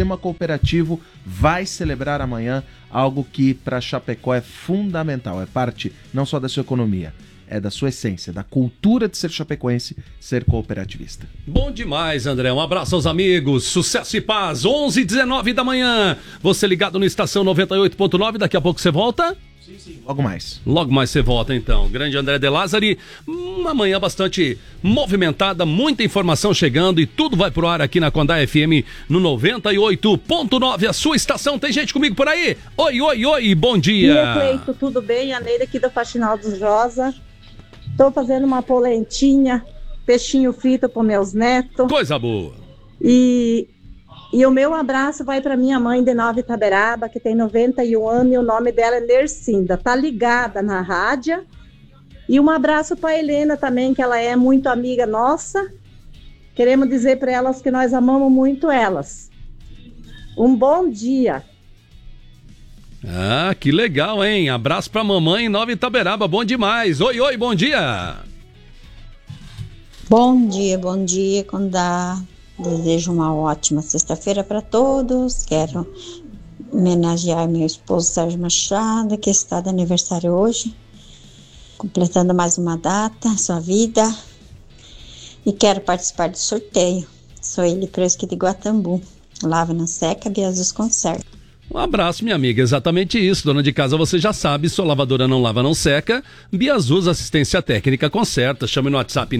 sistema cooperativo vai celebrar amanhã algo que para Chapecó é fundamental, é parte não só da sua economia, é da sua essência, da cultura de ser chapecoense, ser cooperativista. Bom demais, André. Um abraço aos amigos. Sucesso e paz. 11h19 da manhã. Você ligado no Estação 98.9. Daqui a pouco você volta? Sim. Logo mais. Logo mais você volta, então. Grande André De Lázari. Uma manhã bastante movimentada, muita informação chegando e tudo vai pro ar aqui na Condá FM no 98.9. A sua estação. Tem gente comigo por aí? Oi. Bom dia. E aí, Cleito, tudo bem? A Neida aqui do Faxinal dos Rosa. Tô fazendo uma polentinha, peixinho frito para meus netos. Coisa boa. E o meu abraço vai para minha mãe de Nova Itaberaba, que tem 91 anos, e o nome dela é Nercinda. Tá ligada na rádio. E um abraço para Helena também, que ela é muito amiga nossa. Queremos dizer para elas que nós amamos muito elas. Um bom dia. Ah, que legal, hein? Abraço pra mamãe em Nova Itaberaba, bom demais. Oi, bom dia. Bom dia, Condá. Desejo uma ótima sexta-feira para todos. Quero homenagear meu esposo Sérgio Machado, que está de aniversário hoje, completando mais uma data, sua vida. E quero participar do sorteio. Sou ele Fresco de Guatambu. Lava na seca, Biasus conserta. Um abraço, minha amiga, exatamente isso. Dona de casa, você já sabe, sua lavadora não lava, não seca. Biasus Assistência Técnica conserta. Chame no WhatsApp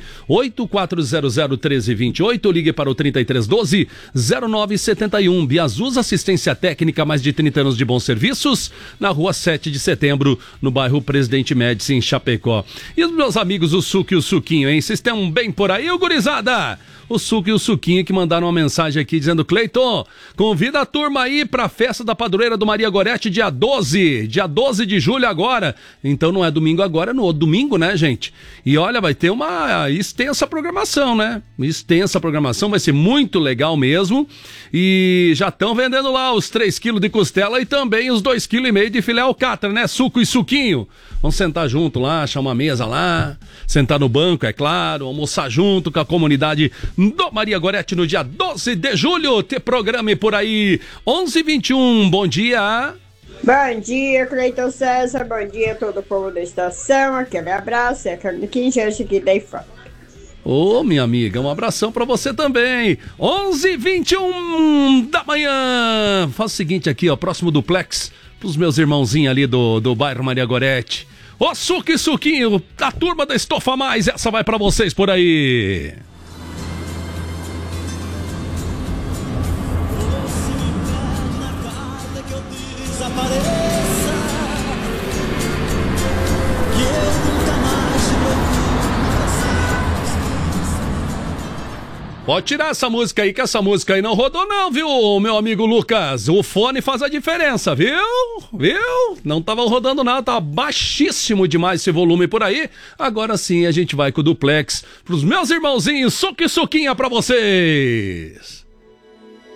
984001328, ligue para o 3312-0971. Biasus Assistência Técnica, mais de 30 anos de bons serviços, na rua 7 de setembro, no bairro Presidente Médici, em Chapecó. E os meus amigos, o Suco e o Suquinho, hein? Vocês estão bem por aí, ô gurizada? O Suco e o Suquinho que mandaram uma mensagem aqui dizendo: Cleiton, convida a turma aí pra festa da padroeira do Maria Gorete dia 12 de julho agora. Então não é domingo agora, é no outro domingo, né, gente? E olha, vai ter uma extensa programação, né? Extensa programação, vai ser muito legal mesmo. E já estão vendendo lá os 3 quilos de costela e também os 2,5 kg de filé alcatra, né? Suco e Suquinho. Vamos sentar junto lá, achar uma mesa lá, sentar no banco, é claro, almoçar junto com a comunidade do Maria Gorete no dia 12 de julho. Ter programa por aí. 11h21, bom dia. Bom dia, Cleiton César. Bom dia a todo o povo da estação. Aquele abraço. É a Carniquinha Jorge aqui da IFAM. Ô, minha amiga, um abração pra você também. 11h21 da manhã. Faz o seguinte aqui, ó, próximo duplex, pros meus irmãozinhos ali do bairro Maria Gorete. Ô, Suco e Suquinho, a turma da Estofa Mais, essa vai pra vocês por aí. Pode tirar essa música aí, que essa música aí não rodou não, viu, meu amigo Lucas? O fone faz a diferença, viu? Não tava rodando nada, tava baixíssimo demais esse volume por aí. Agora sim a gente vai com o duplex pros meus irmãozinhos, Suco e Suquinha pra vocês.